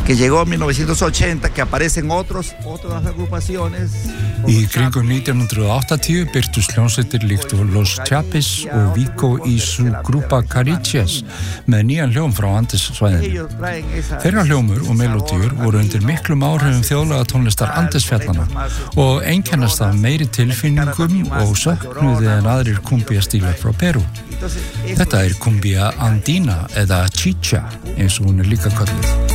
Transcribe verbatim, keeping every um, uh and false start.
que llegó en mil novecientos ochenta, que aparecen otros, otras agrupaciones. Í kringum nítján hundruð áttatíu birtust hljómsveitir líkt og Los Chapis og Vico y su Grupa Caricias með nýjan hljóm frá Andessvæðinu. Þeirra hljómur og melódíur voru undir miklum áhrifum þjóðlaga tónlistar Andesfjallanna og einkennast af meiri tilfinningum og söknuði en aðrir kumbia-stílar frá Perú. Þetta er kumbia andina eða chicha eins og hún er líka kölluð.